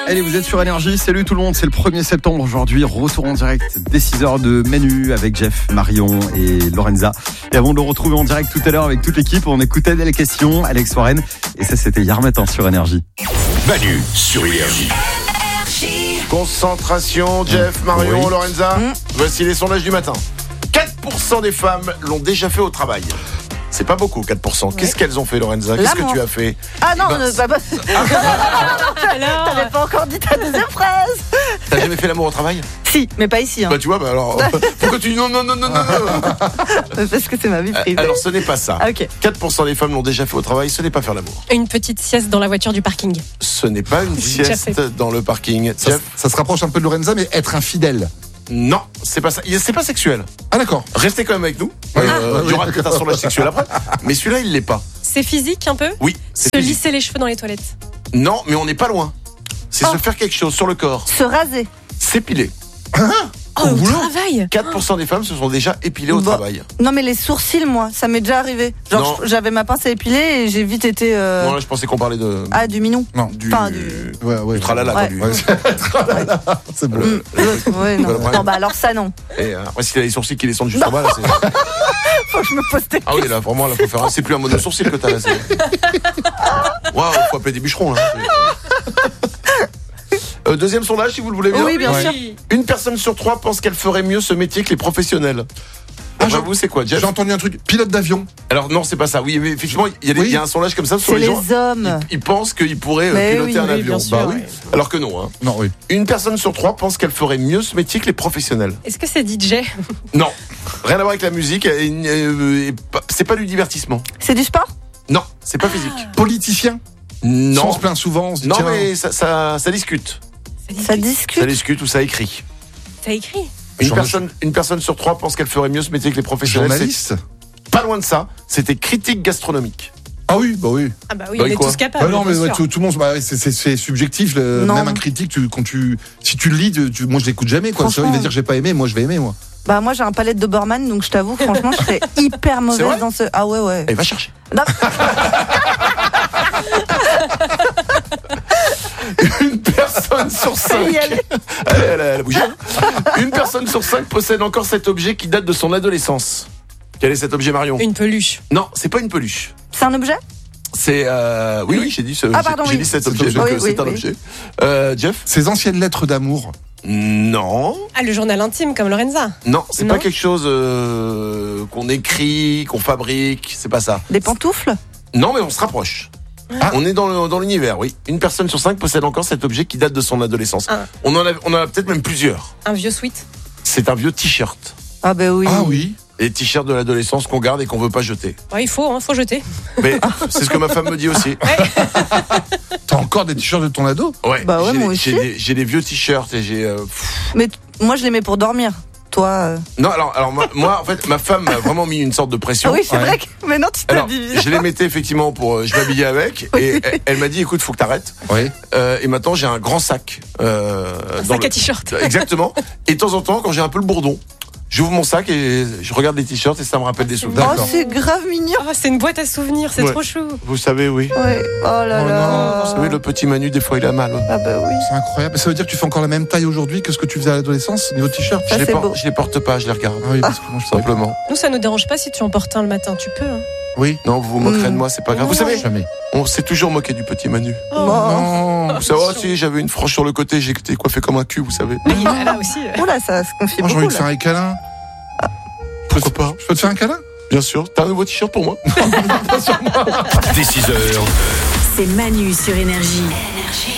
Allez, vous êtes sur Énergie, salut tout le monde, c'est le 1er septembre aujourd'hui, retour en direct dès 6h de Manu avec Jeff, Marion et Lorenza. Et avant de le retrouver en direct tout à l'heure avec toute l'équipe, on écoutait des questions, Alex Warren, et ça c'était hier matin sur Énergie. Manu sur Énergie. Concentration, Jeff, Marion, Oui. Lorenza. Voici les sondages du matin. 4% des femmes l'ont déjà fait au travail. C'est pas beaucoup, 4%. Qu'est-ce qu'elles ont fait, Lorenza? Qu'est-ce que L'amour. tu as fait? Ah non, Ben, non, t'avais pas encore dit ta deuxième phrase. T'as jamais fait l'amour au travail? Si, mais pas ici. Hein. Bah tu vois, bah alors pourquoi tu dis non? Parce que c'est ma vie privée. Alors ce n'est pas ça. Ah, ok. 4% des femmes l'ont déjà fait au travail, ce n'est pas faire l'amour. Une petite sieste dans la voiture du parking. Ce n'est pas une J'ai déjà sieste dans le parking. Ça, Jeff? ça se rapproche un peu de Lorenza, mais être infidèle. Non, c'est pas ça. C'est pas sexuel. Ah d'accord. Restez quand même avec nous. Oui. Il y aura peut-être un sondage sexuel après. Mais celui-là, il l'est pas. C'est physique un peu. Oui, c'est Se physique. lisser les cheveux dans les toilettes. Non, mais on n'est pas loin. C'est Oh. se faire quelque chose sur le corps. Se raser. S'épiler. Oh, au boulot. travail. 4% des femmes se sont déjà épilées au Bah, travail. Non, mais les sourcils, moi, ça m'est déjà arrivé. Genre, Non. j'avais ma pince à épiler et j'ai vite été. Non, là, je pensais qu'on parlait de. Du minou. Non. Du, Enfin, du- du tralala, quoi, Ouais. du- Ouais, c'est bon. Ouais, non. Voilà, Non, bah alors ça, non. Et après, s'il a les sourcils qui descendent juste en bas, là, c'est. Faut que je me pose des Ah oui, là, vraiment, là, faut faire. C'est plus un mono sourcil que t'as là. Waouh, faut appeler des bûcherons, là. Deuxième sondage, si vous le voulez bien. Oui, bien sûr. Une personne sur 3 pense qu'elle ferait mieux ce métier que les professionnels. Jean- Vous, c'est quoi, Jeff? J'ai entendu un truc. Pilote d'avion. Alors, non, c'est pas ça. Oui, mais effectivement, il y a un sondage comme ça sur C'est les gens. les hommes. Ils pensent qu'ils pourraient Mais piloter oui, un oui, avion. bien sûr, Bah oui. ouais. Alors que non. Hein. Non, oui. Une personne sur 3 pense qu'elle ferait mieux ce métier que les professionnels. Est-ce que c'est DJ? Non. Rien à voir avec la musique. C'est pas du divertissement. C'est du sport? Non, c'est pas physique. Politicien. Non. On se plaint souvent. On se dit, Non, tiens, mais ça discute. Ça discute. Ça discute ou ça écrit. T'as écrit? Une personne sur 3 pense qu'elle ferait mieux ce métier que les professionnels. journaliste. C'est pas loin de ça. C'était critique gastronomique. Ah oui, bah oui. Ah bah oui, Bah, on est quoi tous capables. Bah non, mais bien ouais, sûr. tout le monde, bah, c'est subjectif. Non. Même un critique, si tu le lis, moi je l'écoute jamais. Quoi. Franchement. Il va dire j'ai pas aimé, moi je vais aimer moi. Bah, moi, j'ai un palette de Doberman, donc je t'avoue, franchement, je serais hyper C'est mauvaise vrai dans ce. Ah ouais, ouais. Elle va chercher. Non. Une personne sur 5. y aller. Elle a bougé. Une personne sur 5 possède encore cet objet qui date de son adolescence. Quel est cet objet, Marion? Une peluche. Non, c'est pas une peluche. C'est un objet? C'est oui, j'ai dit ce. Ah, pardon, j'ai oui. dit cet Cet objet. objet. Donc Oui, c'est un oui. objet. Jeff? Ces anciennes lettres d'amour. Non, Ah, le journal intime comme Lorenza. non, c'est Non. pas quelque chose qu'on écrit, qu'on fabrique. C'est pas ça. Des pantoufles? Non, mais on se rapproche. Ah. On est dans l'univers, oui. Une personne sur 5 possède encore cet objet qui date de son adolescence. Ah. On en a peut-être même plusieurs. Un vieux sweat. C'est un vieux t-shirt. Ah, bah oui. Ah oui. Les t-shirts de l'adolescence qu'on garde et qu'on veut pas jeter. Ouais, il faut jeter. Mais c'est ce que ma femme me dit aussi. T'as encore des t-shirts de ton ado? Ouais. Bah ouais, j'ai moi des- aussi. j'ai des vieux t-shirts et j'ai. Mais moi, je les mets pour dormir. Toi. Non, alors moi, en fait, ma femme m'a vraiment mis une sorte de pression. Ah oui, c'est Ouais. vrai que. Mais non, tu Alors, t'habilles. je les mettais effectivement pour. Je m'habillais avec et elle m'a dit, écoute, faut que t'arrêtes. Oui. Et maintenant, j'ai un grand sac. Un sac à t-shirt. Exactement. Et de temps en temps, quand j'ai un peu le bourdon, j'ouvre mon sac et je regarde les t-shirts et ça me rappelle des souvenirs. Oh, D'accord. c'est grave mignon. Oh, c'est une boîte à souvenirs, c'est Ouais. trop chou. Vous savez, oui. Ouais. Oh là Oh là. Vous savez, le petit Manu, des fois, il a mal. Ah bah oui. C'est incroyable. Ça veut dire que tu fais encore la même taille aujourd'hui que ce que tu faisais à l'adolescence, niveau t-shirt? Ça, c'est beau. Je les porte pas, je les regarde. Ah oui, parce que moi je savais pas. Simplement. Nous, ça nous dérange pas si tu en portes un le matin, tu peux. Hein. Oui. Non, vous vous moquerez de moi, c'est pas grave. Vous savez, Jamais. on s'est toujours moqué du petit Manu. Oh. Non. Vous savez, si j'avais une frange sur le côté, j'étais coiffé comme un cul, vous savez. Oui, là aussi. Oula, ça se confie Moi j'ai beaucoup. envie de faire Là. un câlin. Pourquoi pas? Je peux te faire un câlin? Bien sûr. T'as un nouveau t-shirt pour moi? Dès 6h, C'est Manu sur Énergie.